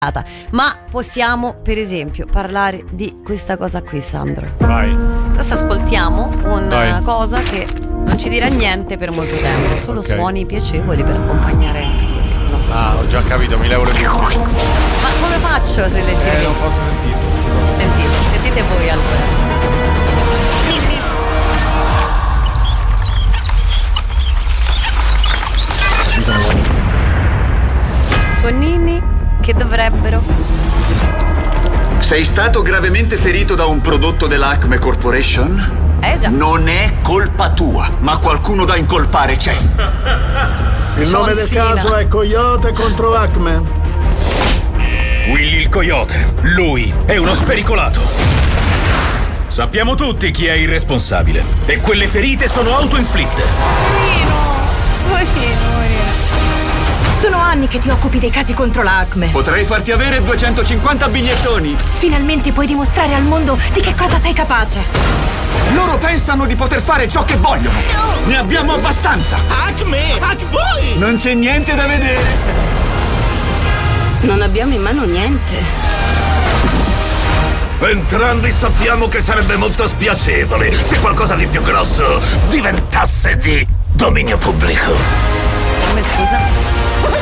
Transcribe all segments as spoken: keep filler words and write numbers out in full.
Ma possiamo per esempio parlare di questa cosa qui, Sandro. Vai. Adesso ascoltiamo una Vai. cosa che non ci dirà niente per molto tempo, solo Okay. suoni piacevoli per accompagnare così il nostro Ah, ascolto. ho già capito, mi levo le cuffie. Ma come faccio se le Eh, tiri? non posso sentirlo. Sentite, sentite voi allora. Suonini che dovrebbero. Sei stato gravemente ferito da un prodotto dell'Acme Corporation? Eh già. Non è colpa tua, ma qualcuno da incolpare c'è. Il John nome del Cena. caso è Coyote contro Acme. Willy il Coyote. Lui è uno spericolato. Sappiamo tutti chi è il responsabile. E quelle ferite sono auto-inflitte. Sono anni che ti occupi dei casi contro la Acme. Potrei farti avere duecentocinquanta bigliettoni. Finalmente puoi dimostrare al mondo di che cosa sei capace. Loro pensano di poter fare ciò che vogliono. Ne abbiamo abbastanza. Acme! Ac voi! Non c'è niente da vedere. Non abbiamo in mano niente. Entrambi sappiamo che sarebbe molto spiacevole se qualcosa di più grosso diventasse di dominio pubblico. Come scusa?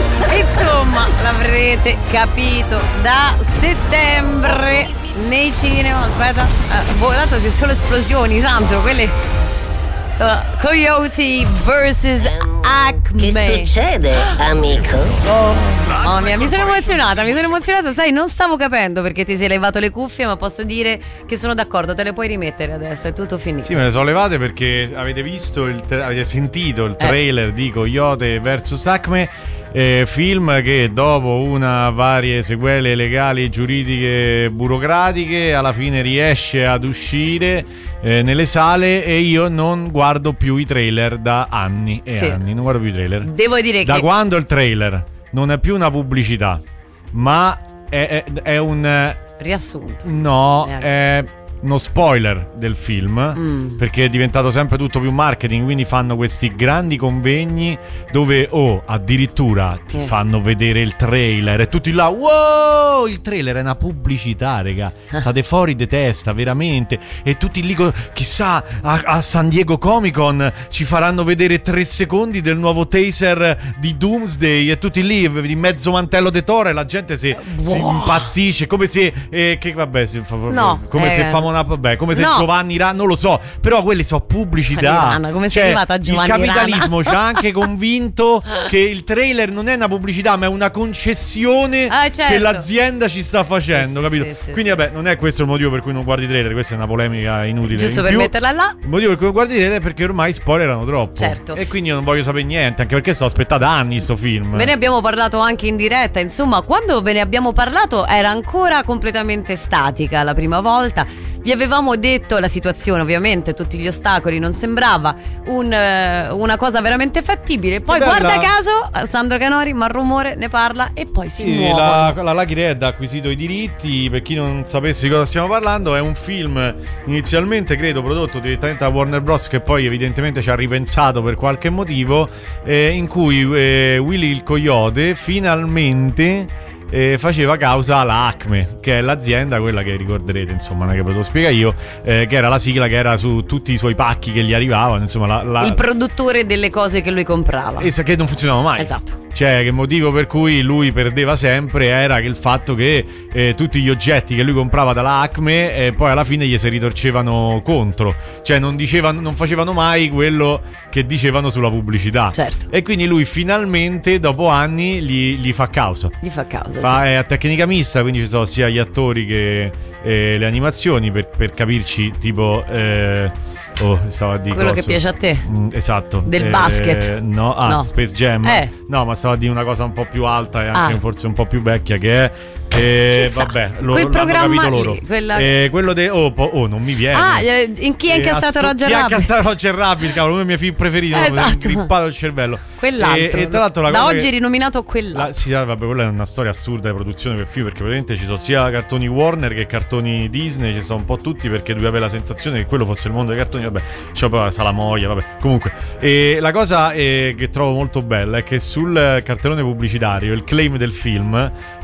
Insomma, l'avrete capito da settembre nei cinema. Aspetta, eh, boh, tanto se solo esplosioni, Sandro, quelle. Insomma, Coyote versus Acme. Che succede, amico? Oh, mamma mia, mi sono emozionata, mi sono emozionata, sai, non stavo capendo perché ti sei levato le cuffie, ma posso dire che sono d'accordo, te le puoi rimettere adesso, è tutto finito. Sì, me le sono levate perché avete visto, il tra- avete sentito il trailer di Coyote versus Acme. Eh, film che dopo una varie sequele legali, giuridiche, burocratiche, alla fine riesce ad uscire eh, nelle sale, e io non guardo più i trailer da anni e Sì. anni. Non guardo più i trailer. Devo dire Da che quando il trailer non è più una pubblicità, ma è, è, è un riassunto. no, Eh. è uno spoiler del film, Mm. perché è diventato sempre tutto più marketing, quindi fanno questi grandi convegni dove oh, addirittura ti Eh. fanno vedere il trailer e tutti là, wow, il trailer è una pubblicità, raga, state fuori di testa veramente, e tutti lì co- chissà a, a San Diego Comic Con ci faranno vedere tre secondi del nuovo taser di Doomsday, e tutti lì di mezzo mantello di Thor, e la gente si, si Wow. impazzisce come se eh, che vabbè si fa, No, come eh, se famo una vabbè, come se no. Giovanni Rana, non lo so, però quelle sono pubblicità. Giovanni Rana, come sei Cioè, arrivata a Giovanni il capitalismo Rana? ci ha anche convinto che il trailer non è una pubblicità, ma è una concessione Ah, certo. che l'azienda ci sta facendo, Sì, sì, capito? sì, sì, Quindi sì. vabbè, non è questo il motivo per cui non guardi i trailer, questa è una polemica inutile. Giusto in per più. metterla là. Il motivo per cui non guardi i trailer è perché ormai spoilerano troppo. Certo. E quindi io non voglio sapere niente, anche perché sto aspettando da anni sto film. Ve ne abbiamo parlato anche in diretta, insomma, quando ve ne abbiamo parlato era ancora completamente statica la prima volta. Vi avevamo detto la situazione, ovviamente, tutti gli ostacoli, non sembrava un, eh, una cosa veramente fattibile. Poi, Bella. guarda caso, Sandro Canori, Malrumore, ne parla e poi si Sì, muovono. la, la Lucky Red ha acquisito i diritti. Per chi non sapesse di cosa stiamo parlando, è un film inizialmente credo prodotto direttamente da Warner Bros, che poi evidentemente ci ha ripensato per qualche motivo, eh, in cui eh, Willy il Coyote finalmente eh, faceva causa alla Acme, che è l'azienda, quella che ricorderete, insomma, non è che ve lo spiego io, eh, che era la sigla che era su tutti i suoi pacchi che gli arrivavano, insomma la, la... Il produttore delle cose che lui comprava. E sa che non funzionava mai. Esatto. Cioè, che il motivo per cui lui perdeva sempre era che il fatto che eh, tutti gli oggetti che lui comprava dalla Acme eh, poi alla fine gli si ritorcevano contro. Cioè, non dicevano, non facevano mai quello che dicevano sulla pubblicità. Certo. E quindi lui finalmente, dopo anni, gli, gli fa causa. Gli fa causa. Fa, sì. è a tecnica mista, quindi ci sono sia gli attori che eh, le animazioni, per, per capirci, tipo eh, oh, stavo a dire Quello coso. che piace a te. Mm, esatto. Del Eh, basket. No, ah, No. Space Jam. Eh. No, ma stavo a dire una cosa un po' più alta e anche Ah. forse un po' più vecchia, che è eh, Chissà, vabbè, lo, quel l'hanno programma capito lì, loro. quella- Eh, quello de oh, po- oh, non mi viene. Ah, eh, in chi è incastrato assu- Roger Chi è Rabbit? incastrato Roger Rabbit, cavolo, uno dei miei film preferiti, Eh, no, mi ha esatto. grippato il cervello. Quell'altro. E, e tra l'altro la da cosa oggi che- rinominato quell'altro. la, sì, vabbè, quella è una storia assurda di produzione per film, perché praticamente ci sono sia cartoni Warner che cartoni Disney, ci sono un po' tutti, perché lui aveva la sensazione che quello fosse il mondo dei cartoni, vabbè, c'è poi la Salamoia, vabbè, comunque. E la cosa eh, che trovo molto bella è che sul cartellone pubblicitario il claim del film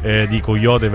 eh, di Coyote